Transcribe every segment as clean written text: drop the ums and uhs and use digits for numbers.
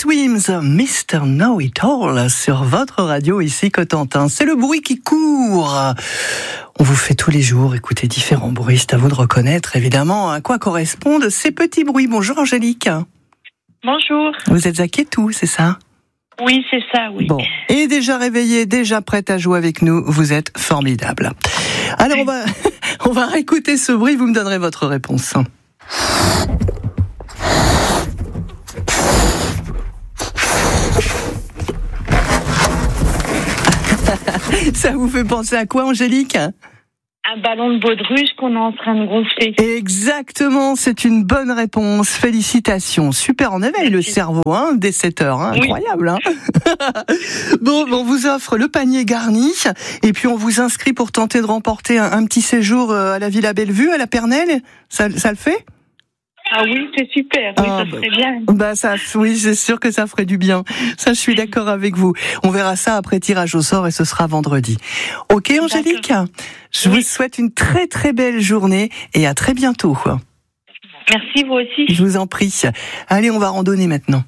Swims, Mr. Know-It-All sur votre radio ici Cotentin. C'est le bruit qui court. On vous fait tous les jours écouter différents bruits. C'est à vous de reconnaître évidemment à quoi correspondent ces petits bruits. Bonjour Angélique. Bonjour. Vous êtes à Quétou, c'est ça ? Oui, c'est ça, oui. Bon, et déjà réveillée, déjà prête à jouer avec nous, vous êtes formidable. Alors on va réécouter ce bruit, vous me donnerez votre réponse. Ça vous fait penser à quoi, Angélique ? Un ballon de baudruche qu'on est en train de gonfler. Exactement, c'est une bonne réponse. Félicitations. Super en éveil le cerveau, dès 7h. Incroyable, Bon, on vous offre le panier garni. Et puis on vous inscrit pour tenter de remporter un petit séjour à la Villa Bellevue, à la Pernelle. Ça le fait ? Ah oui, c'est super. Oui, ça serait bien. Oui, c'est sûr que ça ferait du bien. Ça, je suis d'accord avec vous. On verra ça après tirage au sort et ce sera vendredi. Ok, Angélique ? D'accord. Je vous souhaite une très très belle journée et à très bientôt. Merci, vous aussi. Je vous en prie. Allez, on va randonner maintenant.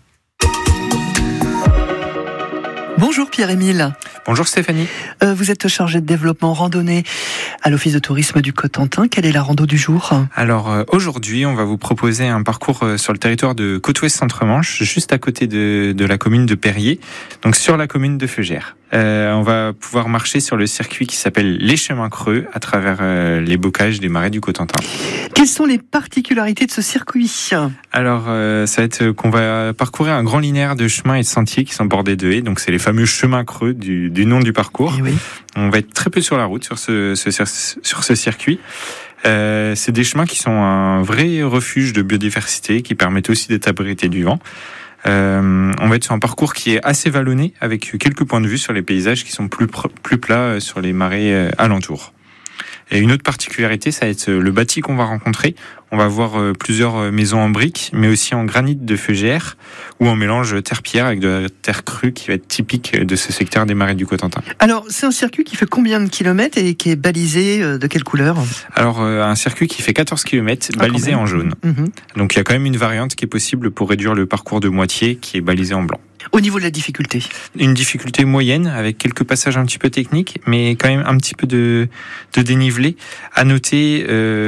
Bonjour Pierre-Émile. Bonjour Stéphanie. Vous êtes chargé de développement randonnée à l'Office de tourisme du Cotentin. Quelle est la rando du jour ? Alors aujourd'hui, on va vous proposer un parcours sur le territoire de Côte-Ouest Centre-Manche, juste à côté de la commune de Périers, donc sur la commune de Feugères. On va pouvoir marcher sur le circuit qui s'appelle les chemins creux à travers les bocages des marais du Cotentin. Quelles sont les particularités de ce circuit ? Alors ça va être qu'on va parcourir un grand linéaire de chemins et de sentiers qui sont bordés de haies, donc c'est les fameux chemins creux du nom du parcours. Eh oui. On va être très peu sur la route sur ce circuit. C'est des chemins qui sont un vrai refuge de biodiversité, qui permettent aussi d'être abrités du vent. On va être sur un parcours qui est assez vallonné, avec quelques points de vue sur les paysages qui sont plus plats sur les marais alentours. Et une autre particularité, ça va être le bâti qu'on va rencontrer. On va voir plusieurs maisons en briques, mais aussi en granit de Feugères, ou en mélange terre-pierre avec de la terre crue qui va être typique de ce secteur des marais du Cotentin. Alors, c'est un circuit qui fait combien de kilomètres et qui est balisé de quelle couleur ? Alors, un circuit qui fait 14 km, balisé en jaune. Mmh. Donc, il y a quand même une variante qui est possible pour réduire le parcours de moitié, qui est balisé en blanc. Au niveau de la difficulté ? Une difficulté moyenne, avec quelques passages un petit peu techniques, mais quand même un petit peu de dénivelé. À noter,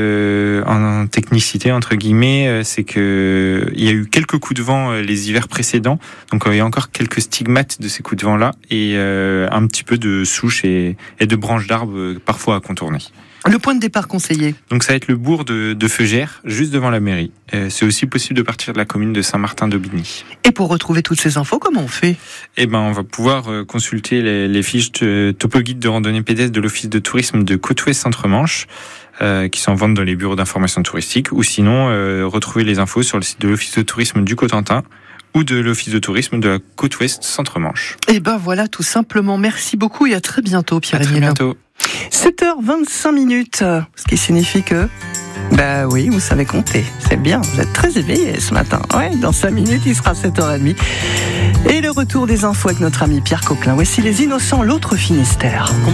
en technicité, entre guillemets, c'est que il y a eu quelques coups de vent les hivers précédents, donc il y a encore quelques stigmates de ces coups de vent-là, et un petit peu de souches et de branches d'arbres parfois à contourner. Le point de départ conseillé ? Donc ça va être le bourg de Feugères, juste devant la mairie. C'est aussi possible de partir de la commune de Saint-Martin-d'Aubigny. Et pour retrouver toutes ces infos, comment on fait ? On va pouvoir consulter les fiches de topo guide de randonnée pédestre de l'Office de tourisme de Côte-Ouest Centre-Manche, qui sont en vente dans les bureaux d'information touristique, ou sinon retrouver les infos sur le site de l'Office de tourisme du Cotentin ou de l'Office de tourisme de la Côte-Ouest Centre-Manche. Et voilà, tout simplement. Merci beaucoup et à très bientôt, Pierre-Émile. À très bientôt. 7h25, ce qui signifie que... oui, vous savez compter. C'est bien, vous êtes très éveillés ce matin. Ouais, dans 5 minutes, il sera 7h30. Et le retour des infos avec notre ami Pierre Coquelin. Voici Les Innocents, l'autre Finistère.